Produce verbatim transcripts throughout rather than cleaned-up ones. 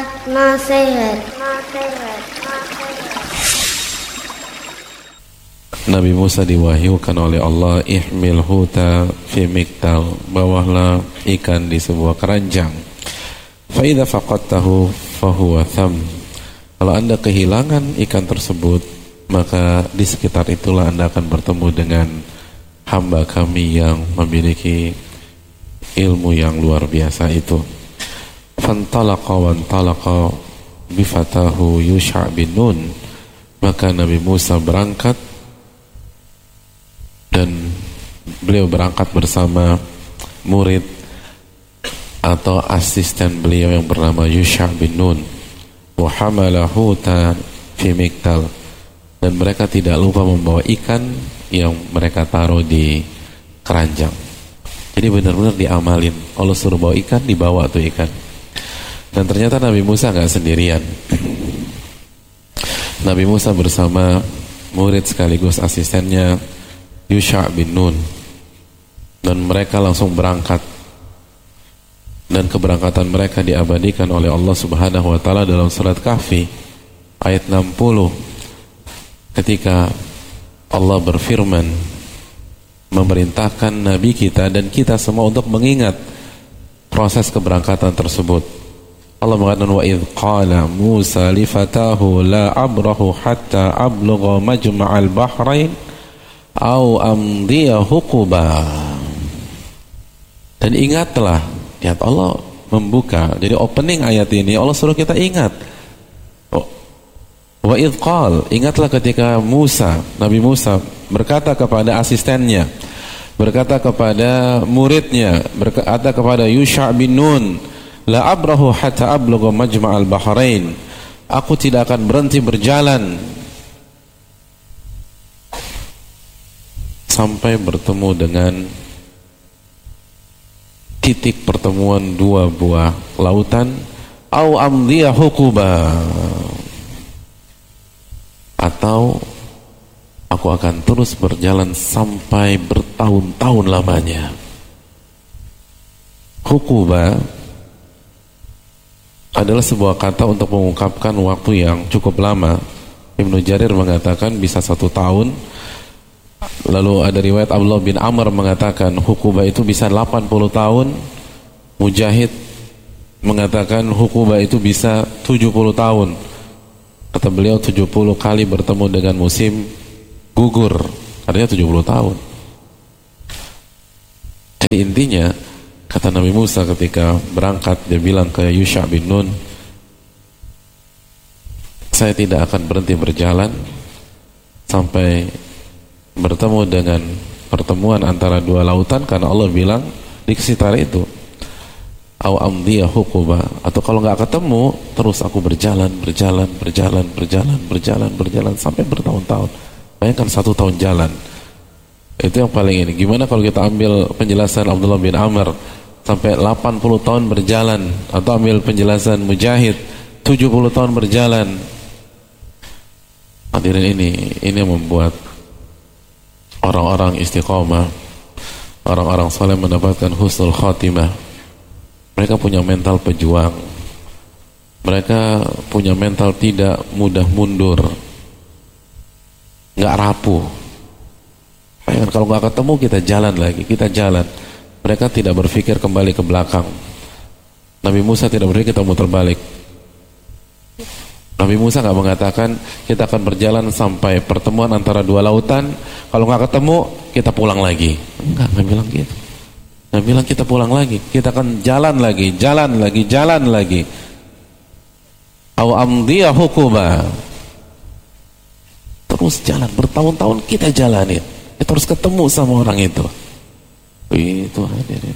nasihat, nasihat, nasihat. Nabi Musa diwahyukan oleh Allah, ihmil huta fi miktal, bawahlah ikan di sebuah keranjang. Fa idza faqadtahu fahuwa tham. Kalau Anda kehilangan ikan tersebut, maka di sekitar itulah Anda akan bertemu dengan hamba kami yang memiliki ilmu yang luar biasa itu. Fantalaqa wantalaqa bifatahu Yusha' bin Nun. Maka Nabi Musa berangkat dan beliau berangkat bersama murid atau asisten beliau yang bernama Yusha' bin Nun. Wa hamala hutan fi miktal. Dan mereka tidak lupa membawa ikan yang mereka taruh di keranjang. Jadi benar-benar diamalin. Kalau suruh bawa ikan, dibawa tuh ikan. Dan ternyata Nabi Musa nggak sendirian. Nabi Musa bersama murid sekaligus asistennya Yusha' bin Nun. Dan mereka langsung berangkat. Dan keberangkatan mereka diabadikan oleh Allah Subhanahu wa taala dalam surat Kahfi ayat enam puluh. Ketika Allah berfirman memerintahkan Nabi kita dan kita semua untuk mengingat proses keberangkatan tersebut. Allah mengatakan, wa idh qala Musa li fatahu la abrahu hatta ablugha majma'al bahrain au amdiya huquba. Dan ingatlah, lihat Allah membuka. Jadi opening ayat ini Allah suruh kita ingat. Wa idh qala, ingatlah ketika Musa, Nabi Musa berkata kepada asistennya, berkata kepada muridnya, berkata kepada Yusha' bin Nun, la abrahu hatta ablugha majma'al bahrain. Aku tidak akan berhenti berjalan sampai bertemu dengan titik pertemuan dua buah lautan, au amdiya huquba, atau aku akan terus berjalan sampai bertahun-tahun lamanya. Huquba adalah sebuah kata untuk mengungkapkan waktu yang cukup lama. Ibnu Jarir mengatakan bisa satu tahun. Lalu ada riwayat Abdullah bin Amr mengatakan huquba itu bisa delapan puluh tahun. Mujahid mengatakan huquba itu bisa tujuh puluh tahun. Kata beliau tujuh puluh kali bertemu dengan musim gugur, artinya tujuh puluh tahun. Jadi intinya, kata Nabi Musa ketika berangkat, dia bilang ke Yusha' bin Nun, saya tidak akan berhenti berjalan sampai bertemu dengan pertemuan antara dua lautan, karena Allah bilang di sekitar itu, au amdiya huquba, atau kalau nggak ketemu terus aku berjalan berjalan berjalan berjalan berjalan berjalan sampai bertahun-tahun. Bayangkan satu tahun jalan, itu yang paling ini. Gimana kalau kita ambil penjelasan Abdullah bin Amr sampai delapan puluh tahun berjalan, atau ambil penjelasan Mujahid tujuh puluh tahun berjalan. Hadirin, ini ini membuat orang-orang istiqomah, orang-orang saleh mendapatkan husnul khatimah. Mereka punya mental pejuang. Mereka punya mental tidak mudah mundur, nggak rapuh. Bayangkan kalau nggak ketemu kita jalan lagi, kita jalan. Mereka tidak berpikir kembali ke belakang. Nabi Musa tidak berpikir kita muter balik. Nabi Musa nggak mengatakan kita akan berjalan sampai pertemuan antara dua lautan. Kalau nggak ketemu kita pulang lagi. Enggak, nggak bilang gitu. Nah, bilang kita pulang lagi, kita akan jalan lagi, jalan lagi, jalan lagi. Aw amdiya huquba. Terus jalan, bertahun-tahun kita jalanin. Kita harus ketemu sama orang itu. Itu hadirin.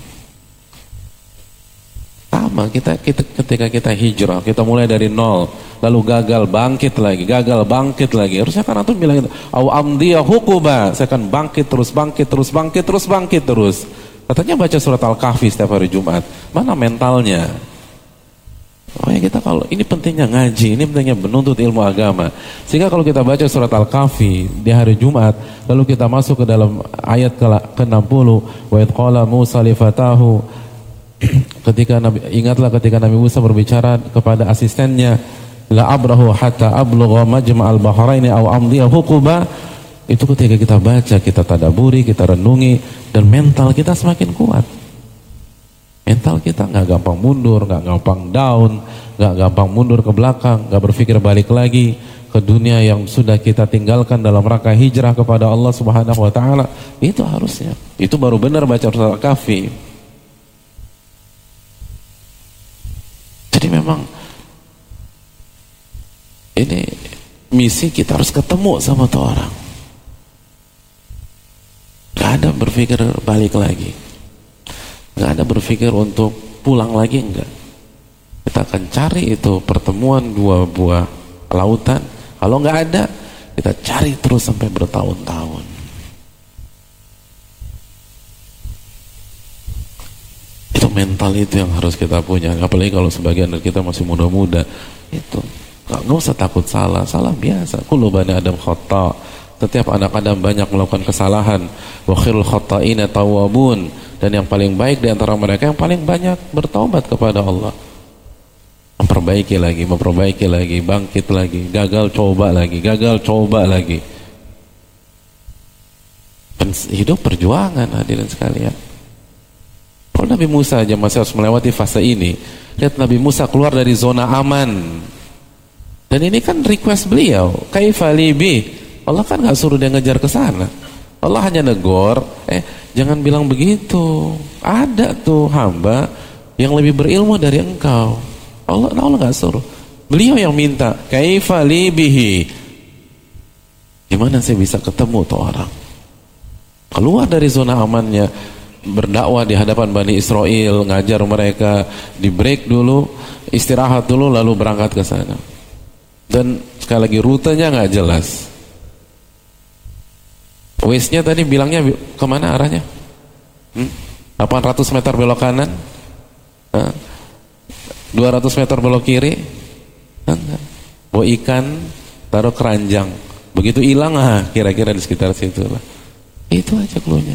Sama kita, kita ketika kita hijrah, kita mulai dari nol, lalu gagal, bangkit lagi, gagal, bangkit lagi. Harusnya kan antum bilang itu, aw amdiya huquba. Saya akan bangkit terus, bangkit terus, bangkit terus, bangkit terus. Katanya baca surat Al-Kahfi setiap hari Jumat. Mana mentalnya? Oh ya, kita kalau ini pentingnya ngaji, ini pentingnya menuntut ilmu agama. Sehingga kalau kita baca surat Al-Kahfi di hari Jumat, lalu kita masuk ke dalam ayat ke enam puluh, wa idh qala Musa li fatahu ketika Nabi, ingatlah ketika Nabi Musa berbicara kepada asistennya, la abrahu hatta ablugha majma'al bahraini aw amdiya huquba. Itu ketika kita baca, kita tadaburi, kita renungi, dan mental kita semakin kuat. Mental kita nggak gampang mundur, nggak gampang down, nggak gampang mundur ke belakang, nggak berpikir balik lagi ke dunia yang sudah kita tinggalkan dalam rangka hijrah kepada Allah Subhanahu wa taala. Itu harusnya. Itu baru benar baca surat Al-Kahfi. Jadi memang ini misi, kita harus ketemu sama tuh orang. Gak ada berpikir balik lagi, gak ada berpikir untuk pulang lagi, enggak. Kita akan cari itu pertemuan dua buah lautan. Kalau gak ada, kita cari terus sampai bertahun-tahun. Itu mental itu yang harus kita punya. Apalagi kalau sebagian dari kita masih muda-muda. Itu gak, gak usah takut salah. Salah biasa. Kullu bani Adam khata'. Setiap anak Adam banyak melakukan kesalahan. Wa khairul khata'ina tawwabun. Dan yang paling baik di antara mereka yang paling banyak bertaubat kepada Allah. Memperbaiki lagi, memperbaiki lagi, bangkit lagi, gagal coba lagi, gagal coba lagi. Hidup perjuangan, hadirin sekalian. Kalau Nabi Musa aja masih harus melewati fase ini, lihat Nabi Musa keluar dari zona aman. Dan ini kan request beliau, kaifa libi. Allah kan gak suruh dia ngejar ke sana. Allah hanya negor, eh jangan bilang begitu. Ada tuh hamba yang lebih berilmu dari engkau. Allah Allah gak suruh. Beliau yang minta, kaifa li bihi. Gimana saya bisa ketemu tuh orang? Keluar dari zona amannya, berdakwah di hadapan Bani Israel, ngajar mereka, di break dulu, istirahat dulu, lalu berangkat ke sana. Dan sekali lagi rutenya gak jelas. Waze-nya tadi bilangnya kemana arahnya? Hmm? delapan ratus meter belok kanan? Nah, dua ratus meter belok kiri? Enggak. Bawa ikan, taruh keranjang. Begitu hilang, ah, kira-kira di sekitar situ lah. Itu aja cluenya.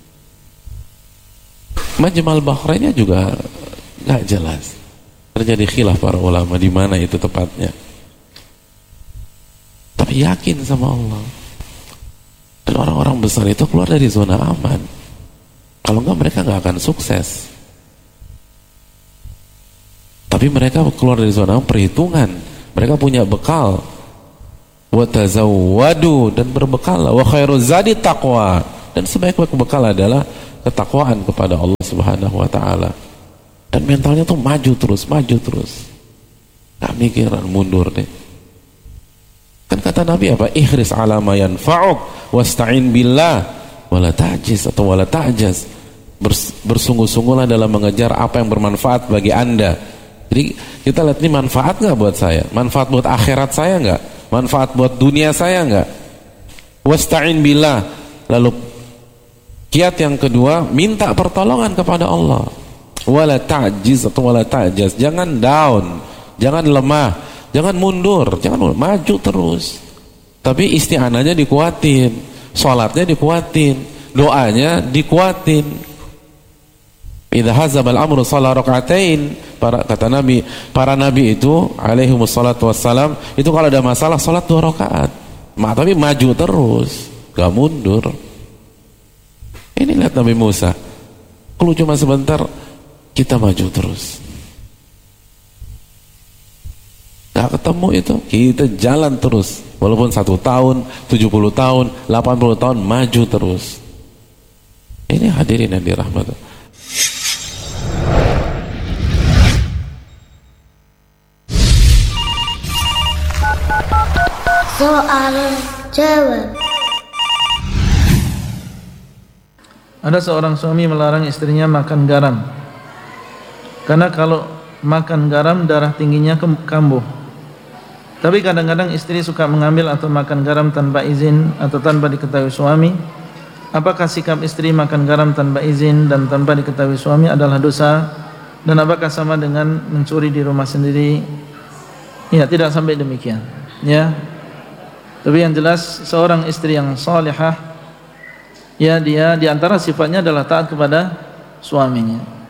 Majmal Bahrainnya juga gak jelas. Terjadi khilaf para ulama di mana itu tepatnya. Tapi yakin sama Allah. Dan orang-orang besar itu keluar dari zona aman. Kalau enggak mereka enggak akan sukses. Tapi mereka keluar dari zona aman, perhitungan. Mereka punya bekal. Wa tazawwadu, dan berbekal. Wa khairu zadi taqwa, dan sebaik-baik bekal adalah ketakwaan kepada Allah Subhanahu wa taala. Dan mentalnya tuh maju terus, maju terus. Enggak mikiran mundur deh. Kan kata Nabi apa? Ihris ala ma yanfa'uk wasta'in billah wala ta'jiz atau wala ta'jaz. Bersungguh-sungguhlah dalam mengejar apa yang bermanfaat bagi Anda. Jadi kita lihat ini manfaat nggak buat saya? Manfaat buat akhirat saya nggak? Manfaat buat dunia saya nggak? Wasta'in billah. Lalu kiat yang kedua, minta pertolongan kepada Allah. Wala ta'jiz atau wala ta'jaz. Jangan down, jangan lemah, jangan mundur, jangan mundur, maju terus. Tapi isti'anahnya dikuatin, sholatnya dikuatin, doanya dikuatin. Idza hazabal amru shalla rakaatain, para kata Nabi, para nabi itu alaihi wassalatu wassalam itu kalau ada masalah salat dua rakaat. Ma, tapi maju terus, gak mundur. Ini lihat Nabi Musa. Kalau cuma sebentar, kita maju terus. Gak ketemu itu, kita jalan terus. Walaupun satu tahun, tujuh puluh tahun, delapan puluh tahun, maju terus. Ini hadirin yang dirahmati. Soal jawab. Ada seorang suami melarang istrinya makan garam, karena kalau makan garam darah tingginya kambuh. Tapi kadang-kadang istri suka mengambil atau makan garam tanpa izin atau tanpa diketahui suami. Apakah sikap istri makan garam tanpa izin dan tanpa diketahui suami adalah dosa? Dan apakah sama dengan mencuri di rumah sendiri? Ya, tidak sampai demikian. Ya. Tapi yang jelas seorang istri yang salihah, ya dia diantara sifatnya adalah taat kepada suaminya.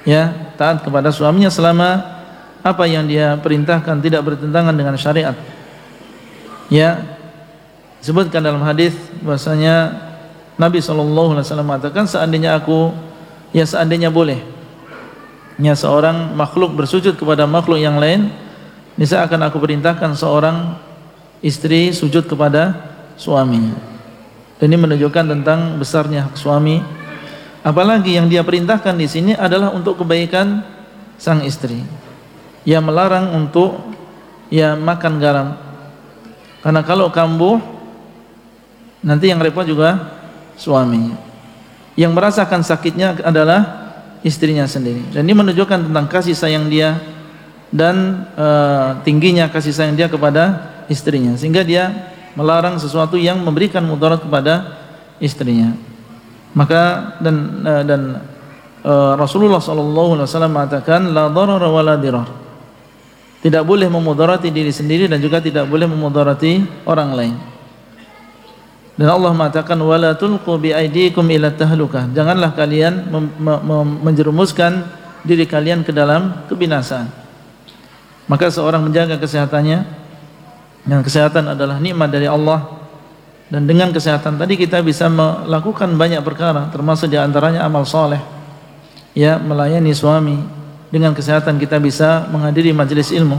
ya, taat kepada suaminya selama apa yang dia perintahkan tidak bertentangan dengan syariat. Ya, disebutkan dalam hadis bahwasanya Nabi shallallahu alaihi wasallam mengatakan, seandainya aku, ya seandainya boleh, ya seorang makhluk bersujud kepada makhluk yang lain, niscaya akan aku perintahkan seorang istri sujud kepada suaminya. Dan ini menunjukkan tentang besarnya hak suami. Apalagi yang dia perintahkan di sini adalah untuk kebaikan sang istri. Ia melarang untuk ya makan garam. Karena kalau kambuh, nanti yang repot juga suaminya. Yang merasakan sakitnya adalah istrinya sendiri. Dan ini menunjukkan tentang kasih sayang dia dan e, tingginya kasih sayang dia kepada istrinya, sehingga dia melarang sesuatu yang memberikan mudarat kepada istrinya. Maka dan e, dan e, Rasulullah shallallahu alaihi wasallam mengatakan, la darara wa la dirar. Tidak boleh memudarati diri sendiri dan juga tidak boleh memudarati orang lain. Dan Allah mengatakan, wala tulqu bi aydikum ila tahlukah. Janganlah kalian mem mem menjerumuskan diri kalian ke dalam kebinasaan. Maka seorang menjaga kesehatannya, dan kesehatan adalah nikmat dari Allah. Dan dengan kesehatan tadi kita bisa melakukan banyak perkara, termasuk di antaranya amal soleh, ya, melayani suami. Dengan kesehatan kita bisa menghadiri majelis ilmu.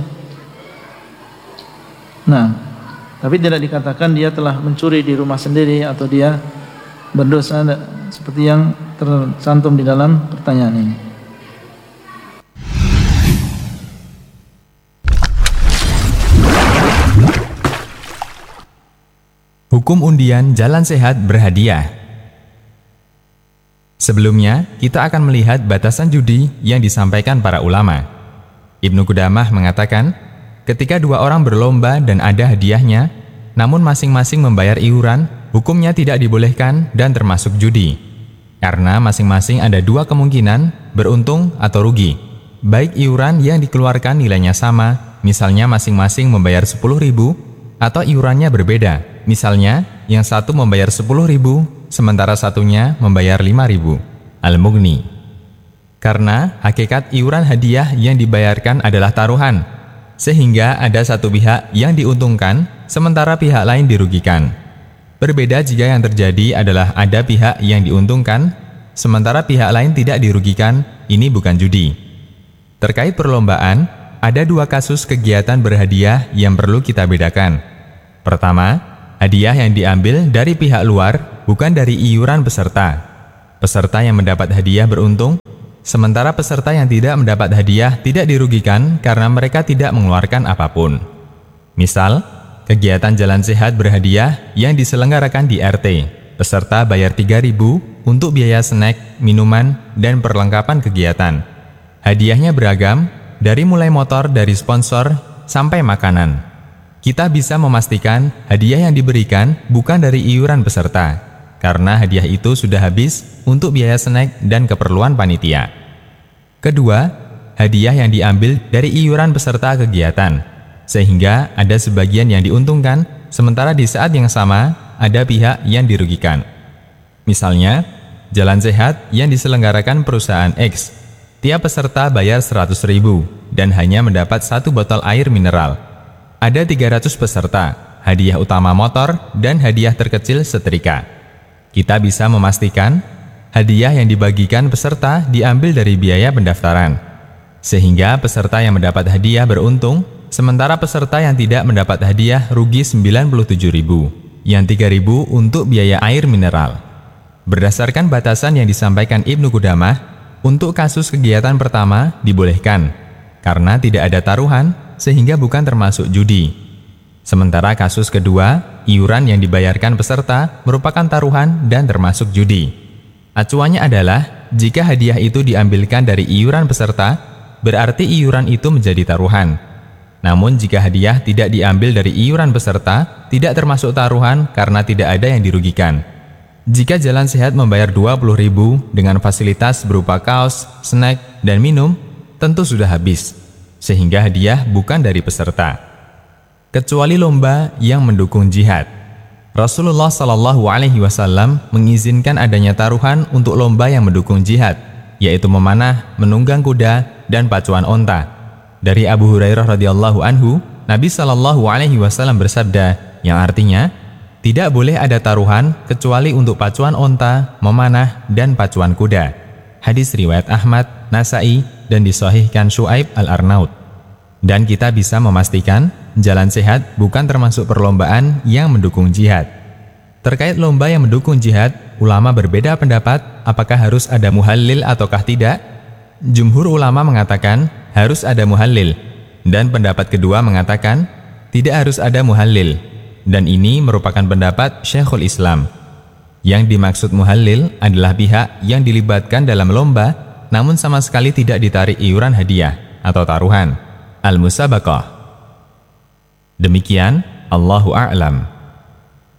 Nah, tapi tidak dikatakan dia telah mencuri di rumah sendiri atau dia berdosa seperti yang tercantum di dalam pertanyaan ini. Hukum undian jalan sehat berhadiah. Sebelumnya, kita akan melihat batasan judi yang disampaikan para ulama. Ibnu Qudamah mengatakan, ketika dua orang berlomba dan ada hadiahnya, namun masing-masing membayar iuran, hukumnya tidak dibolehkan dan termasuk judi. Karena masing-masing ada dua kemungkinan, beruntung atau rugi. Baik iuran yang dikeluarkan nilainya sama, misalnya masing-masing membayar sepuluh ribu, atau iurannya berbeda, misalnya yang satu membayar sepuluh ribu, sementara satunya membayar lima ribu. Al-Mughni. Karena hakikat iuran hadiah yang dibayarkan adalah taruhan, sehingga ada satu pihak yang diuntungkan, sementara pihak lain dirugikan. Berbeda jika yang terjadi adalah ada pihak yang diuntungkan, sementara pihak lain tidak dirugikan. Ini bukan judi. Terkait perlombaan, ada dua kasus kegiatan berhadiah yang perlu kita bedakan. Pertama, hadiah yang diambil dari pihak luar, bukan dari iuran peserta. Peserta yang mendapat hadiah beruntung, sementara peserta yang tidak mendapat hadiah tidak dirugikan karena mereka tidak mengeluarkan apapun. Misal, kegiatan jalan sehat berhadiah yang diselenggarakan di R T. Peserta bayar tiga ribu untuk biaya snack, minuman, dan perlengkapan kegiatan. Hadiahnya beragam, dari mulai motor dari sponsor sampai makanan. Kita bisa memastikan hadiah yang diberikan bukan dari iuran peserta, karena hadiah itu sudah habis untuk biaya snack dan keperluan panitia. Kedua, hadiah yang diambil dari iuran peserta kegiatan, sehingga ada sebagian yang diuntungkan, sementara di saat yang sama ada pihak yang dirugikan. Misalnya, jalan sehat yang diselenggarakan perusahaan X, tiap peserta bayar seratus ribu dan hanya mendapat satu botol air mineral. Ada tiga ratus peserta, hadiah utama motor dan hadiah terkecil setrika. Kita bisa memastikan hadiah yang dibagikan peserta diambil dari biaya pendaftaran, sehingga peserta yang mendapat hadiah beruntung, sementara peserta yang tidak mendapat hadiah rugi sembilan puluh tujuh ribu, yang tiga ribu untuk biaya air mineral. Berdasarkan batasan yang disampaikan Ibnu Qudamah, untuk kasus kegiatan pertama dibolehkan, karena tidak ada taruhan, sehingga bukan termasuk judi. Sementara kasus kedua, iuran yang dibayarkan peserta merupakan taruhan dan termasuk judi. Acuannya adalah, jika hadiah itu diambilkan dari iuran peserta, berarti iuran itu menjadi taruhan. Namun jika hadiah tidak diambil dari iuran peserta, tidak termasuk taruhan karena tidak ada yang dirugikan. Jika jalan sehat membayar dua puluh ribu dengan fasilitas berupa kaos, snack, dan minum, tentu sudah habis, sehingga hadiah bukan dari peserta. Kecuali lomba yang mendukung jihad. Rasulullah shallallahu alaihi wasallam mengizinkan adanya taruhan untuk lomba yang mendukung jihad, yaitu memanah, menunggang kuda, dan pacuan onta. Dari Abu Hurairah radhiyallahu anhu, Nabi shallallahu alaihi wasallam bersabda, yang artinya, tidak boleh ada taruhan kecuali untuk pacuan onta, memanah, dan pacuan kuda. Hadis riwayat Ahmad, Nasai, dan disahihkan Syuaib al-Arnaud. Dan kita bisa memastikan, jalan sehat bukan termasuk perlombaan yang mendukung jihad. Terkait lomba yang mendukung jihad, ulama berbeda pendapat apakah harus ada muhallil ataukah tidak. Jumhur ulama mengatakan harus ada muhallil, dan pendapat kedua mengatakan tidak harus ada muhallil. Dan ini merupakan pendapat Syekhul Islam. Yang dimaksud muhallil adalah pihak yang dilibatkan dalam lomba, namun sama sekali tidak ditarik iuran hadiah atau taruhan. Al-Musabaqah. Demikian, Allahu a'lam.